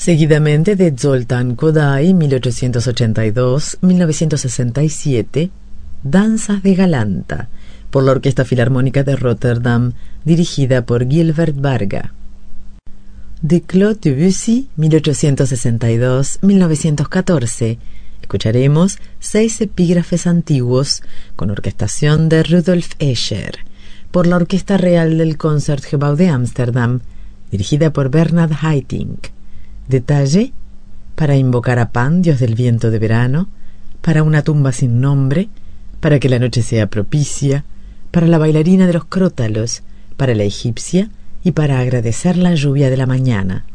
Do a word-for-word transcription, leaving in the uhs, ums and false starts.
Seguidamente de Zoltán Kodály, mil ochocientos ochenta y dos a mil novecientos sesenta y siete, Danzas de Galanta, por la Orquesta Filarmónica de Rotterdam, dirigida por Gilbert Varga. De Claude Debussy, mil ochocientos sesenta y dos a mil novecientos catorce, escucharemos seis epígrafes antiguos con orquestación de Rudolf Escher, por la Orquesta Real del Concertgebouw de Ámsterdam, dirigida por Bernard Haitink. Detalle: para invocar a Pan, dios del viento de verano, para una tumba sin nombre, para que la noche sea propicia, para la bailarina de los crótalos, para la egipcia y para agradecer la lluvia de la mañana.